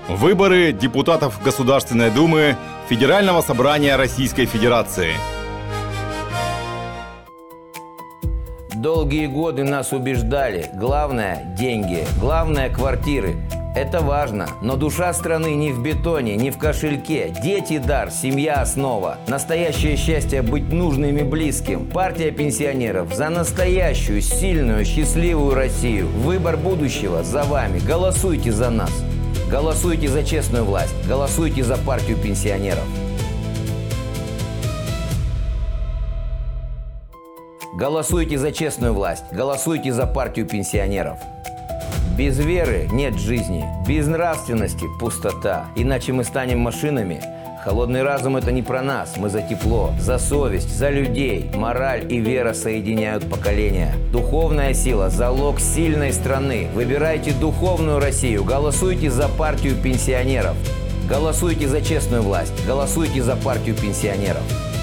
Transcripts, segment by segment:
Выборы депутатов Государственной Думы Федерального собрания Российской Федерации. Долгие годы нас убеждали: главное – деньги, главное – квартиры. Это важно, но душа страны не в бетоне, не в кошельке. Дети – дар, семья – основа. Настоящее счастье – быть нужным и близким. Партия пенсионеров за настоящую, сильную, счастливую Россию. Выбор будущего за вами. Голосуйте за нас. Голосуйте за честную власть. Голосуйте за партию пенсионеров. Голосуйте за честную власть. Голосуйте за партию пенсионеров. Без веры нет жизни, без нравственности пустота. Иначе мы станем машинами. Холодный разум – это не про нас, мы за тепло, за совесть, за людей. Мораль и вера соединяют поколения. Духовная сила – залог сильной страны. Выбирайте духовную Россию, голосуйте за партию пенсионеров. Голосуйте за честную власть, голосуйте за партию пенсионеров.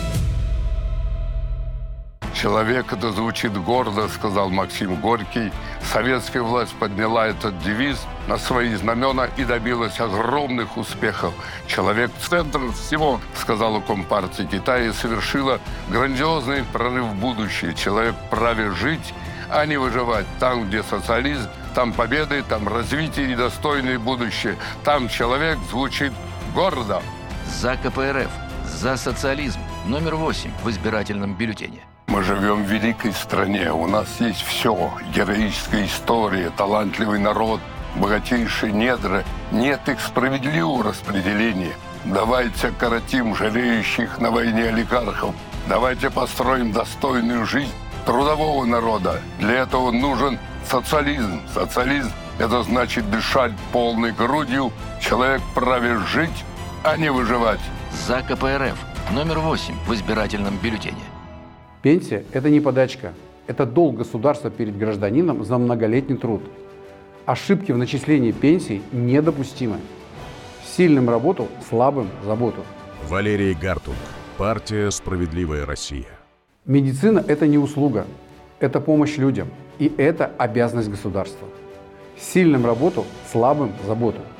«Человек, это звучит гордо», — сказал Максим Горький. Советская власть подняла этот девиз на свои знамена и добилась огромных успехов. «Человек в центр всего», — сказала Компартия Китая, и совершила грандиозный прорыв в будущее. Человек вправе жить, а не выживать. Там, где социализм, там победы, там развитие и достойное будущее. Там человек звучит гордо. За КПРФ, за социализм. Номер 8 в избирательном бюллетене. Мы живем в великой стране, у нас есть все. Героическая история, талантливый народ, богатейшие недра. Нет их справедливого распределения. Давайте окоротим жалеющих на войне олигархов. Давайте построим достойную жизнь трудового народа. Для этого нужен социализм. Социализм – это значит дышать полной грудью. Человек вправе жить, а не выживать. За КПРФ. Номер 8 в избирательном бюллетене. Пенсия – это не подачка, это долг государства перед гражданином за многолетний труд. Ошибки в начислении пенсий недопустимы. Сильным работу, слабым – заботу. Валерий Гартунг, партия «Справедливая Россия». Медицина – это не услуга, это помощь людям, и это обязанность государства. Сильным работу, слабым – заботу.